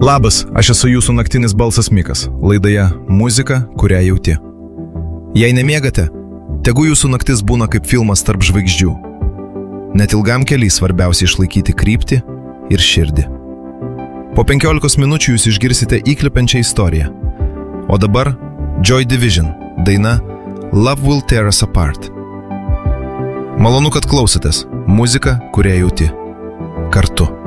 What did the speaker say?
Labas, aš esu jūsų naktinis balsas Mikas, laidoje Muzika, kurią jauti. Jei nemiegate, tegu jūsų naktis būna kaip filmas tarp žvaigždžių. Net ilgam keliui svarbiausia išlaikyti kryptį ir širdį. Po 15 minučių jūs išgirsite įkvepiančią istoriją. O dabar Joy Division, daina Love Will Tear Us Apart. Malonu, kad klausotės. Muzika, kurią jauti. Kartu.